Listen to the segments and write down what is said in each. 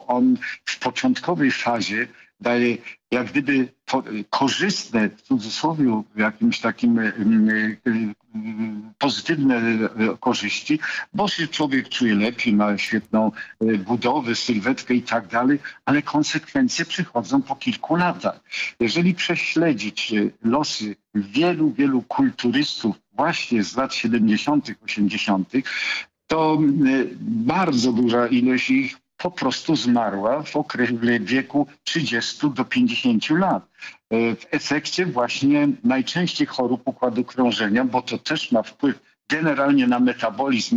on w początkowej fazie daje jak gdyby korzystne, w cudzysłowie, jakimś takim pozytywne korzyści, bo się człowiek czuje lepiej, ma świetną budowę, sylwetkę i tak dalej, ale konsekwencje przychodzą po kilku latach. Jeżeli prześledzić losy wielu, wielu kulturystów właśnie z lat 70., 80., to bardzo duża ilość ich po prostu zmarła w wieku 30 do 50 lat. W efekcie właśnie najczęściej chorób układu krążenia, bo to też ma wpływ generalnie na metabolizm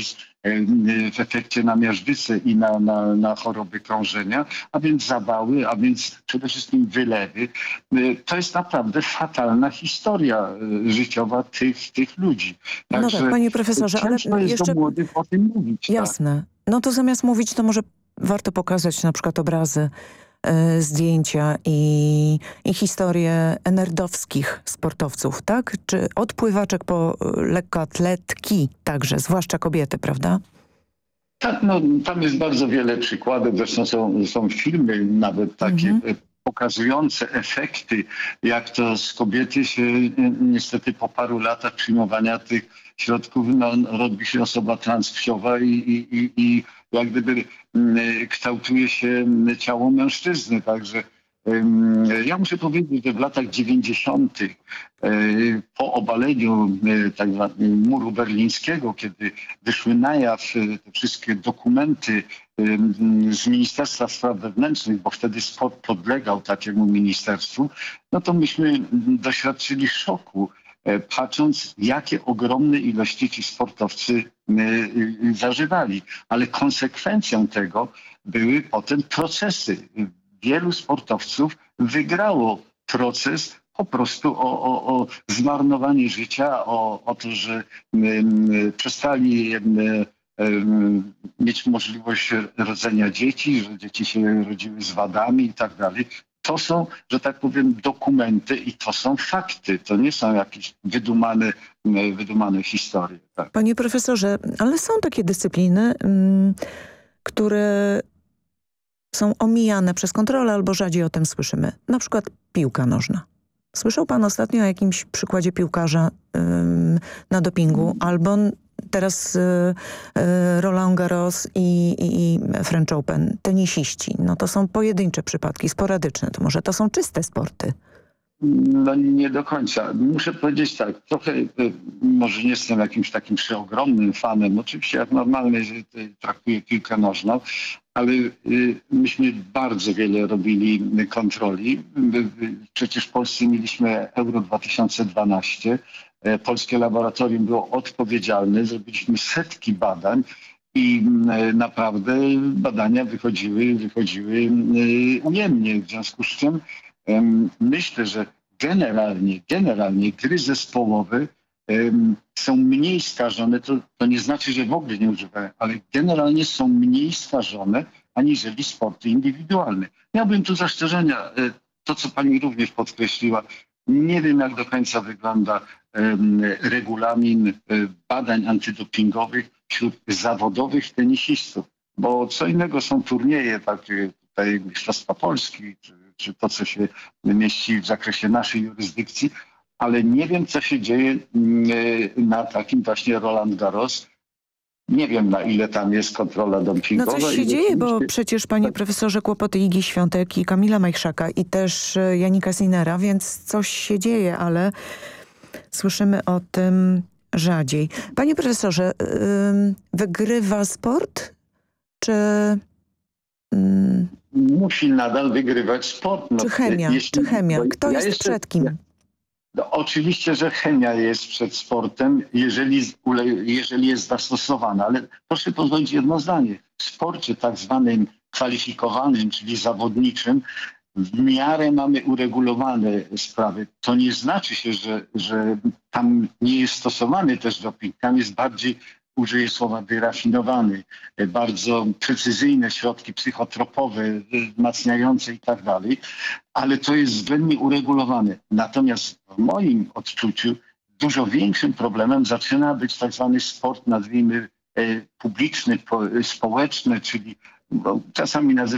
w efekcie na miażdżycę i na choroby krążenia, a więc zawały, a więc przede wszystkim wylewy. To jest naprawdę fatalna historia życiowa tych ludzi. Także no tak, panie profesorze, ale jest jeszcze do młodych o tym mówić. Jasne. Tak? No to zamiast mówić, to może warto pokazać na przykład obrazy, zdjęcia i historie enerdowskich sportowców, tak? Czy od pływaczek po lekkoatletki także, zwłaszcza kobiety, prawda? Tak, no tam jest bardzo wiele przykładów. Zresztą są filmy nawet takie pokazujące efekty, jak to z kobiety się niestety po paru latach przyjmowania tych środków robi się osoba transpłciowa i jak gdyby kształtuje się ciało mężczyzny. Także ja muszę powiedzieć, że w latach 90. po obaleniu tak zwanego muru berlińskiego, kiedy wyszły na jaw te wszystkie dokumenty z Ministerstwa Spraw Wewnętrznych, bo wtedy sport podlegał takiemu ministerstwu, no to myśmy doświadczyli szoku, patrząc, jakie ogromne ilości ci sportowcy zażywali. Ale konsekwencją tego były potem procesy. Wielu sportowców wygrało proces po prostu o zmarnowanie życia, o to, że przestali mieć możliwość rodzenia dzieci, że dzieci się rodziły z wadami i tak dalej. To są, że tak powiem, dokumenty i to są fakty. To nie są jakieś wydumane historie. Tak. Panie profesorze, ale są takie dyscypliny, które są omijane przez kontrolę albo rzadziej o tym słyszymy. Na przykład piłka nożna. Słyszał pan ostatnio o jakimś przykładzie piłkarza na dopingu albo teraz Roland Garros i French Open, tenisiści. No to są pojedyncze przypadki, sporadyczne. To może to są czyste sporty. No nie do końca. Muszę powiedzieć tak, trochę może nie jestem jakimś takim przeogromnym fanem. Oczywiście jak normalnie traktuję piłkę nożną, ale myśmy bardzo wiele robili kontroli. Przecież w Polsce mieliśmy Euro 2012. Polskie laboratorium było odpowiedzialne. Zrobiliśmy setki badań i naprawdę badania wychodziły ujemnie. W związku z czym myślę, że generalnie gry zespołowe są mniej skażone, to nie znaczy, że w ogóle nie używają, ale generalnie są mniej skażone aniżeli sporty indywidualne. Miałbym tu zastrzeżenia, to co pani również podkreśliła. Nie wiem, jak do końca wygląda regulamin badań antydopingowych wśród zawodowych tenisistów, bo co innego są turnieje takie tutaj Mistrzostwa Polski, czy to, co się mieści w zakresie naszej jurysdykcji, ale nie wiem, co się dzieje na takim właśnie Roland Garros. Nie wiem, na ile tam jest kontrola dopingowa. No coś się dzieje, bo przecież, panie profesorze, kłopoty Igi Świątek i Kamila Majchrzaka i też Jannika Sinnera, więc coś się dzieje, ale słyszymy o tym rzadziej. Panie profesorze, wygrywa sport, czy... Musi nadal wygrywać sport. No, czy chemia? Kto jest przed kim? No, oczywiście, że chemia jest przed sportem, jeżeli jest zastosowana. Ale proszę pozwolić jedno zdanie. W sporcie tak zwanym kwalifikowanym, czyli zawodniczym, w miarę mamy uregulowane sprawy. To nie znaczy się, że tam nie jest stosowany też doping. Tam jest bardziej, użyję słowa, wyrafinowany, bardzo precyzyjne środki psychotropowe, wzmacniające i tak dalej, ale to jest względnie uregulowane. Natomiast w moim odczuciu dużo większym problemem zaczyna być tak zwany sport, nazwijmy publiczny, społeczny, czyli czasami nazywamy